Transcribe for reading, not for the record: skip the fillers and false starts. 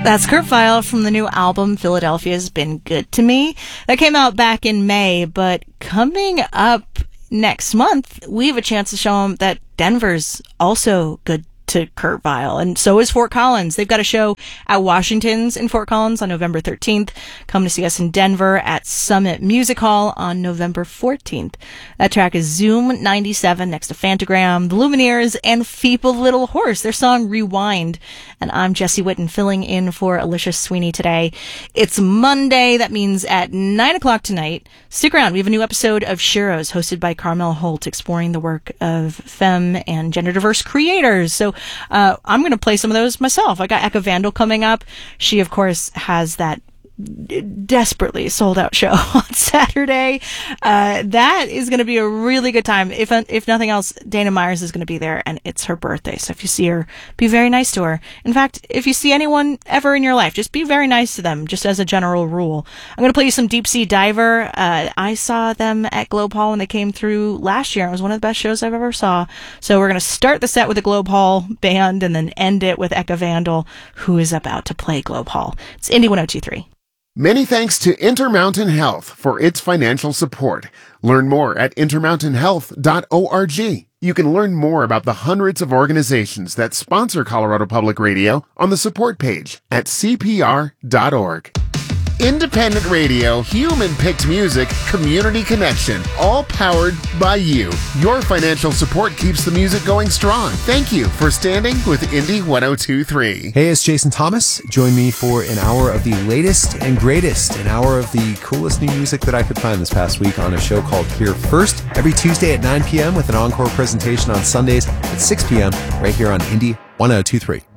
That's Kurt Vile from the new album Philadelphia's Been Good to Me. That came out back in May, but coming up next month, we have a chance to show them that Denver's also good to Kurt Vile, and so is Fort Collins. They've got a show at Washington's in Fort Collins on November 13th. Come to see us in Denver at Summit Music Hall on November 14th. That track is Zoom 97 next to Fantagram, The Lumineers, and Feeble Little Horse, their song Rewind. And I'm Jessie Witten filling in for Alicia Sweeney today. It's Monday. That means at 9 o'clock tonight, stick around. We have a new episode of Shiro's hosted by Carmel Holt, exploring the work of femme and gender diverse creators. So I'm going to play some of those myself. I got Eka Vandal coming up. She, of course, has that desperately sold out show on Saturday. That is going to be a really good time. If nothing else, Dana Myers is going to be there, and it's her birthday. So if you see her, be very nice to her. In fact, if you see anyone ever in your life, just be very nice to them, just as a general rule. I'm going to play you some Deep Sea Diver. I saw them at Globe Hall when they came through last year. It was one of the best shows I've ever saw. So we're going to start the set with the Globe Hall band and then end it with Eka Vandal, who is about to play Globe Hall. It's Indie 102.3. Many thanks to Intermountain Health for its financial support. Learn more at intermountainhealth.org. You can learn more about the hundreds of organizations that sponsor Colorado Public Radio on the support page at cpr.org. Independent radio, human-picked music, community connection, all powered by you. Your financial support keeps the music going strong. Thank you for standing with Indie 102.3. Hey, it's Jason Thomas. Join me for an hour of the latest and greatest, an hour of the coolest new music that I could find this past week on a show called Here First, every Tuesday at 9 p.m. with an encore presentation on Sundays at 6 p.m. right here on Indie 102.3.